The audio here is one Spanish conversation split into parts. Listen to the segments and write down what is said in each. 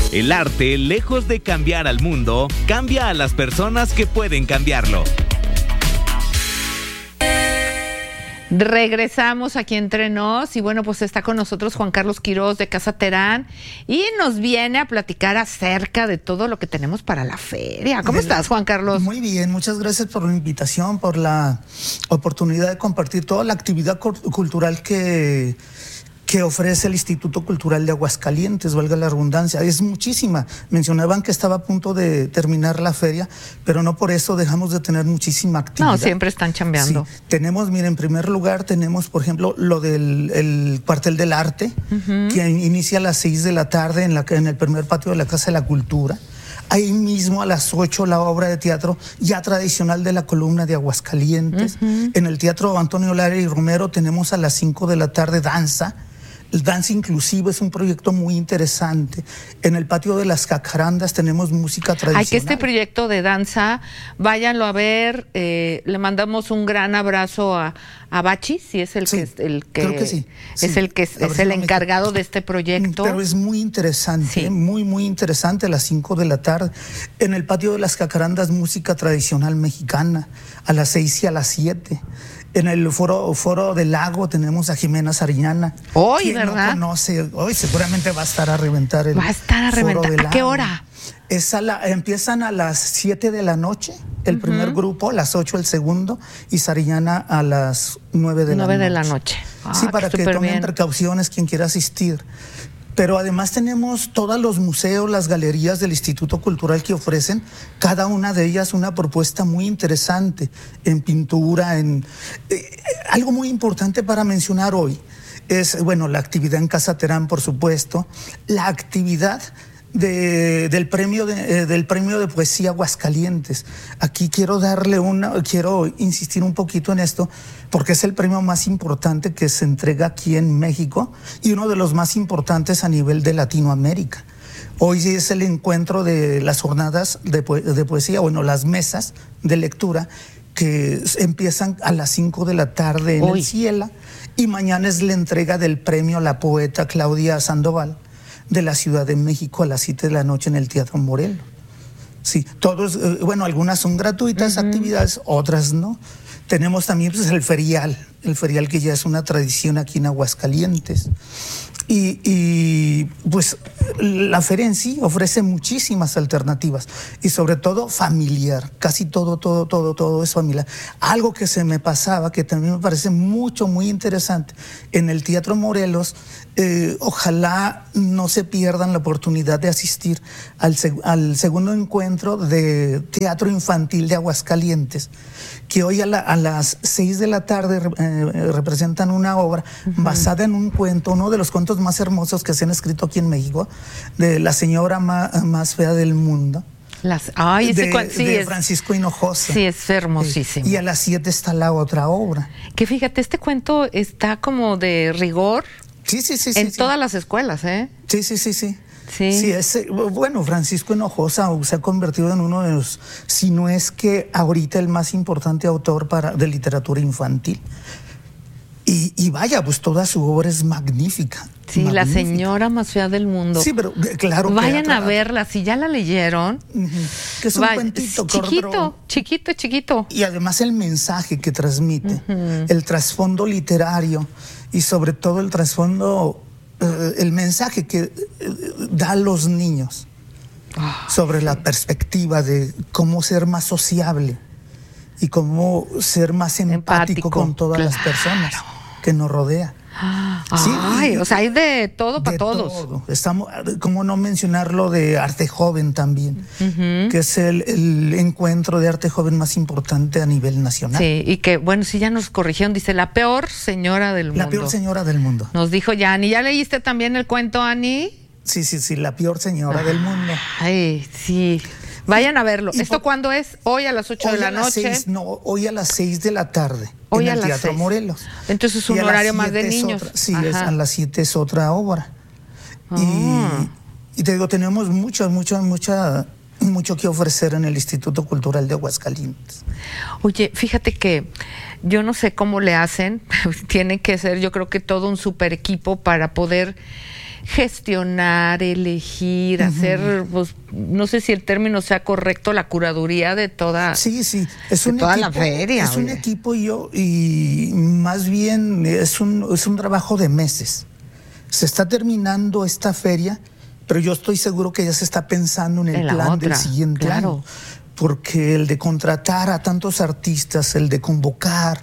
El arte, lejos de cambiar al mundo, cambia a las personas que pueden cambiarlo. Regresamos aquí entre nos y bueno, pues está con nosotros Juan Carlos Quirós de Casa Terán y nos viene a platicar acerca de todo lo que tenemos para la feria. ¿Cómo estás, Juan Carlos? Muy bien, muchas gracias por la invitación, por la oportunidad de compartir toda la actividad cultural que ofrece el Instituto Cultural de Aguascalientes, valga la redundancia. Es muchísima. Mencionaban que estaba a punto de terminar la feria, pero no por eso dejamos de tener muchísima actividad. No, siempre están chambeando. Sí. Tenemos, miren, en primer lugar tenemos, por ejemplo, lo del el Cuartel del Arte, que inicia a las 6 de la tarde en el primer patio de la Casa de la Cultura. Ahí mismo a las 8 la obra de teatro ya tradicional de la Columna de Aguascalientes. En el Teatro Antonio Lara y Romero tenemos a las 5 de la tarde danza. El Danza Inclusiva es un proyecto muy interesante. En el patio de las Jacarandas tenemos música tradicional. Ay, que este proyecto de danza, váyanlo a ver. Le mandamos un gran abrazo a Bachi, si es creo que sí. Es el que es el encargado de este proyecto. Pero es muy interesante, sí. Muy interesante a las 5 de la tarde. En el patio de las Jacarandas, música tradicional mexicana, a las 6 y a las 7. En el foro del Lago tenemos a Jimena Sariñana. Hoy, ¿verdad? No conoce, hoy seguramente va a estar a reventar el Va a estar a reventar. ¿A qué hora? Empiezan a las 7 de la noche el primer grupo, a las 8 el segundo, y Sariñana a las 9 de la noche. 9 de la noche. Sí, para que tomen precauciones quien quiera asistir. Pero además tenemos todos los museos, las galerías del Instituto Cultural que ofrecen, cada una de ellas una propuesta muy interesante en pintura, algo muy importante para mencionar hoy es, bueno, la actividad en Casa Terán, por supuesto, la actividad del premio de poesía Aguascalientes. Aquí quiero insistir un poquito en esto, porque es el premio más importante que se entrega aquí en México y uno de los más importantes a nivel de Latinoamérica. Hoy es el encuentro de las jornadas de poesía, bueno, las mesas de lectura que empiezan a las 5 de la tarde en el Ciela, y mañana es la entrega del premio a la poeta Claudia Sandoval de la Ciudad de México a las 7 de la noche en el Teatro Morelos. Sí, todos, bueno, algunas son gratuitas actividades, otras no. Tenemos también pues, el ferial que ya es una tradición aquí en Aguascalientes. Y pues la feria en sí ofrece muchísimas alternativas y sobre todo familiar, casi todo es familiar. Algo que se me pasaba, que también me parece muy interesante, en el Teatro Morelos, ojalá no se pierdan la oportunidad de asistir al segundo encuentro de teatro infantil de Aguascalientes, que hoy a las 6 de la tarde representan una obra basada en un cuento, uno de los cuentos más hermosos que se han escrito aquí en México, de la señora más fea del mundo. De Francisco Hinojosa. Sí, es hermosísimo. Y a las 7 está la otra obra. Que fíjate, este cuento está como de rigor. Sí. En todas las escuelas, ¿eh? Sí. Sí, bueno, Francisco Hinojosa se ha convertido en uno de los, si no es que ahorita el más importante autor de literatura infantil. Y vaya, pues toda su obra es magnífica. Sí, magnífica. La señora más fea del mundo. Sí, pero claro. Vayan a verla, si ya la leyeron. Que es un cuentito. Chiquito. Y además el mensaje que transmite, el trasfondo literario y sobre todo el trasfondo, el mensaje que da a los niños sobre la perspectiva de cómo ser más sociable y cómo ser más empático con todas las personas que nos rodean. O sea, hay de todo para todos. Todo. ¿Cómo no mencionar lo de arte joven también? Que es el encuentro de arte joven más importante a nivel nacional. Sí, y que, bueno, sí ya nos corrigieron, dice la peor señora del mundo. La peor señora del mundo. Nos dijo ya, Ani. ¿Ya leíste también el cuento, Ani? Sí, la peor señora del mundo. Ay, sí. Vayan a verlo. ¿Esto cuándo es? ¿Hoy a las 8 de la noche? Hoy a las 6 de la tarde. Hoy en a el las Teatro 6. Morelos. Entonces es un horario más de niños. A las 7 es otra obra. Y te digo, tenemos mucho que ofrecer en el Instituto Cultural de Aguascalientes. Oye, fíjate que yo no sé cómo le hacen, tiene que ser yo creo que todo un super equipo para poder gestionar, elegir, hacer, pues, no sé si el término sea correcto, la curaduría de toda, sí, es de un toda equipo, la feria. Es un equipo y más bien es un trabajo de meses. Se está terminando esta feria, pero yo estoy seguro que ya se está pensando en el plan del siguiente año. Porque el de contratar a tantos artistas, el de convocar,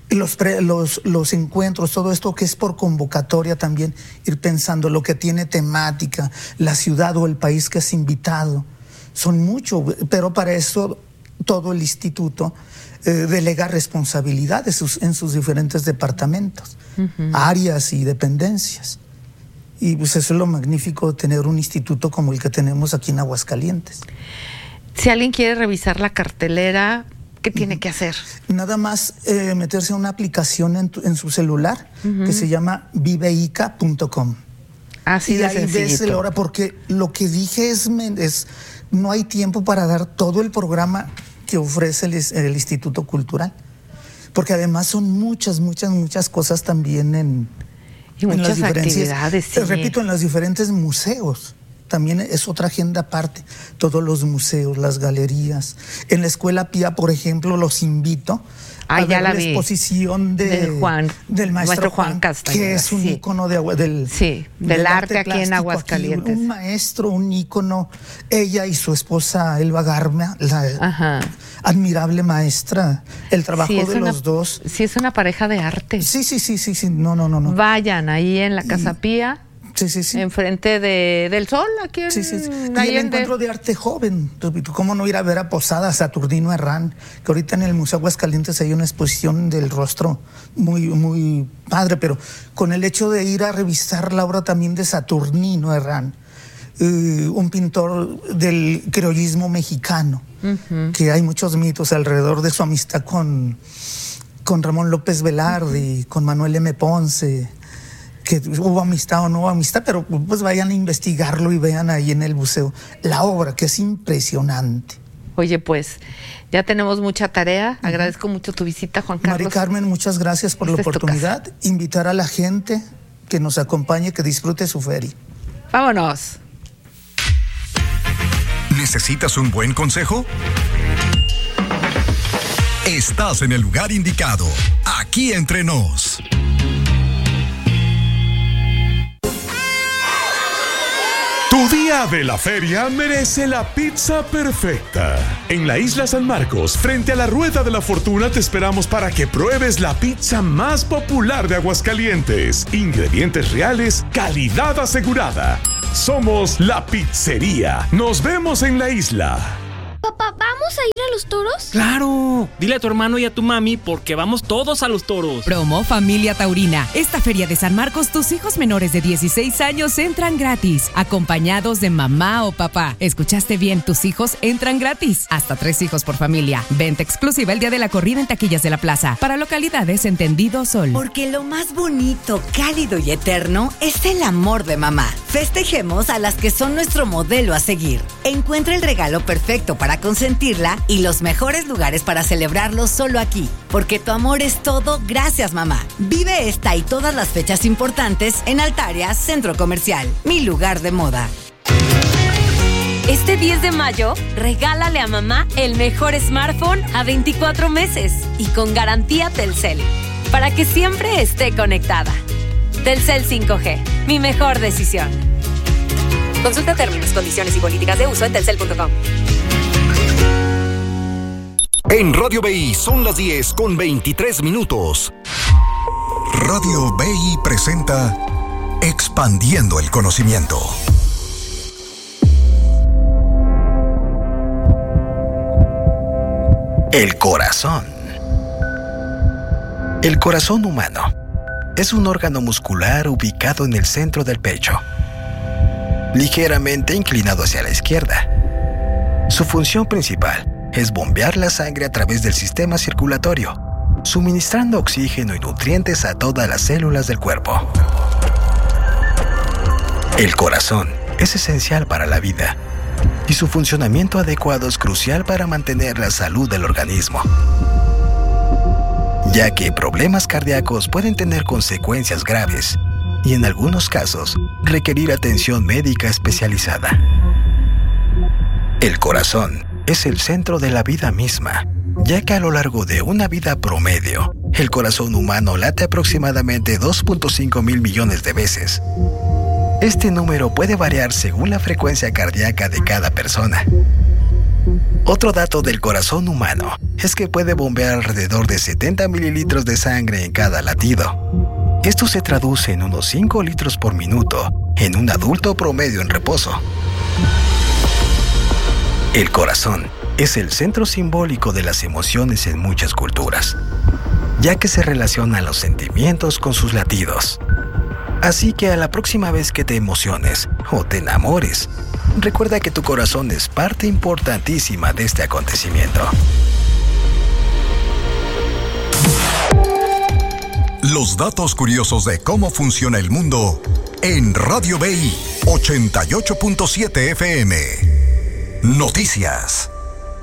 los encuentros, todo esto que es por convocatoria también, ir pensando lo que tiene temática, la ciudad o el país que es invitado, son mucho, pero para eso todo el instituto delega responsabilidades en sus diferentes departamentos, áreas y dependencias. Y pues eso es lo magnífico de tener un instituto como el que tenemos aquí en Aguascalientes. Si alguien quiere revisar la cartelera, ¿qué tiene que hacer? Nada más meterse a una aplicación en su celular que se llama viveica.com. Así de sencillito. Y ahí ves la hora, porque lo que dije es no hay tiempo para dar todo el programa que ofrece el Instituto Cultural. Porque además son muchas cosas también y muchas actividades. Sí. Repito, en los diferentes museos. También es otra agenda aparte, todos los museos, las galerías. En la Escuela Pía, por ejemplo, los invito a ver la exposición del maestro Juan Castañeda, que es un ícono del arte aquí en Aguascalientes. Un maestro, un ícono. Ella y su esposa Elba Garma, la admirable maestra, el trabajo de los dos. Sí, es una pareja de arte. Sí. No. Vayan ahí en la Casa Pía. Sí. Enfrente del Sol, aquí en Y el encuentro de arte joven. ¿Cómo no ir a ver a Posada, Saturnino Herrán? Que ahorita en el Museo Aguascalientes hay una exposición del rostro muy padre, pero con el hecho de ir a revisar la obra también de Saturnino Herrán, un pintor del criollismo mexicano, que hay muchos mitos alrededor de su amistad con Ramón López Velarde, con Manuel M. Ponce, que hubo amistad o no hubo amistad, pero pues vayan a investigarlo y vean ahí en el museo la obra, que es impresionante. Oye, pues ya tenemos mucha tarea. Agradezco mucho tu visita, Juan Carlos. Mari Carmen, muchas gracias por la oportunidad. Invitar a la gente que nos acompañe, que disfrute su feria. Vámonos. ¿Necesitas un buen consejo? Estás en el lugar indicado. Aquí entre nos. Tu día de la feria merece la pizza perfecta. En la Isla San Marcos, frente a la Rueda de la Fortuna, te esperamos para que pruebes la pizza más popular de Aguascalientes. Ingredientes reales, calidad asegurada. Somos La Pizzería. Nos vemos en la isla. Papá, ¿vamos a ir a los toros? ¡Claro! Dile a tu hermano y a tu mami porque vamos todos a los toros. Promo Familia Taurina. Esta feria de San Marcos, tus hijos menores de 16 años entran gratis, acompañados de mamá o papá. ¿Escuchaste bien? Tus hijos entran gratis. Hasta 3 hijos por familia. Venta exclusiva el día de la corrida en taquillas de la plaza. Para localidades entendido Sol. Porque lo más bonito, cálido y eterno es el amor de mamá. Festejemos a las que son nuestro modelo a seguir. Encuentra el regalo perfecto para consentirla y los mejores lugares para celebrarlo solo aquí. Porque tu amor es todo gracias, mamá. Vive esta y todas las fechas importantes en Altaria Centro Comercial, mi lugar de moda. Este 10 de mayo, regálale a mamá el mejor smartphone a 24 meses y con garantía Telcel, para que siempre esté conectada. Telcel 5G, mi mejor decisión. Consulta términos, condiciones y políticas de uso en telcel.com. En Radio BI son las 10:23. Radio BI presenta Expandiendo el Conocimiento. El corazón. El corazón humano es un órgano muscular ubicado en el centro del pecho, ligeramente inclinado hacia la izquierda. Su función principal es bombear la sangre a través del sistema circulatorio, suministrando oxígeno y nutrientes a todas las células del cuerpo. El corazón es esencial para la vida y su funcionamiento adecuado es crucial para mantener la salud del organismo, ya que problemas cardíacos pueden tener consecuencias graves y en algunos casos requerir atención médica especializada. El corazón es el centro de la vida misma, ya que a lo largo de una vida promedio, el corazón humano late aproximadamente 2.5 mil millones de veces. Este número puede variar según la frecuencia cardíaca de cada persona. Otro dato del corazón humano es que puede bombear alrededor de 70 mililitros de sangre en cada latido. Esto se traduce en unos 5 litros por minuto en un adulto promedio en reposo. El corazón es el centro simbólico de las emociones en muchas culturas, ya que se relacionan los sentimientos con sus latidos. Así que a la próxima vez que te emociones o te enamores, recuerda que tu corazón es parte importantísima de este acontecimiento. Los datos curiosos de cómo funciona el mundo en Radio BI 88.7 FM. Noticias.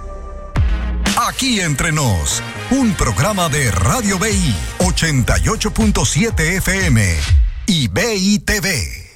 Aquí entre nos, un programa de Radio BI 88.7 FM y BI TV.